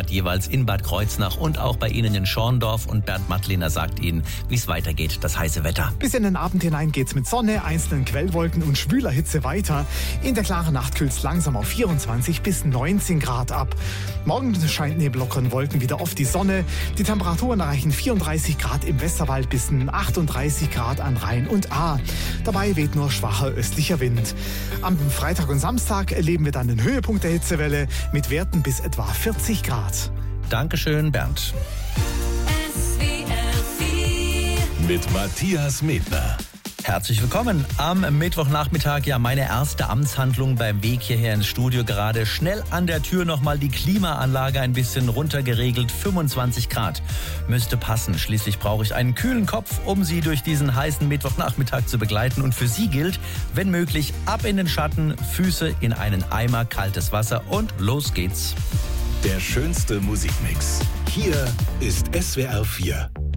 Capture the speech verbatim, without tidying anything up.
Grad jeweils in Bad Kreuznach und auch bei Ihnen in Schorndorf. Und Bernd Mattlehner sagt Ihnen, wie es weitergeht, das heiße Wetter. Bis in den Abend hinein geht's mit Sonne, einzelnen Quellwolken und schwüler Hitze weiter. In der klaren Nacht kühlt's langsam auf vierundzwanzig bis neunzehn Grad ab. Morgen scheint neben lockeren Wolken wieder oft die Sonne. Die Temperaturen erreichen vierunddreißig Grad im Westerwald bis achtunddreißig Grad an Rhein und Ahr. Dabei weht nur schwacher östlicher Wind. Am Freitag und Samstag erleben wir dann den Höhepunkt der Hitzewelle mit Werten bis etwa vierzig Grad. Dankeschön, Bernd. Mit Matthias Medner. Herzlich willkommen am Mittwochnachmittag. Ja, meine erste Amtshandlung beim Weg hierher ins Studio. Gerade schnell an der Tür nochmal die Klimaanlage ein bisschen runtergeregelt. fünfundzwanzig Grad müsste passen. Schließlich brauche ich einen kühlen Kopf, um Sie durch diesen heißen Mittwochnachmittag zu begleiten. Und für Sie gilt, wenn möglich, ab in den Schatten, Füße in einen Eimer kaltes Wasser und los geht's. Der schönste Musikmix. Hier ist S W R vier.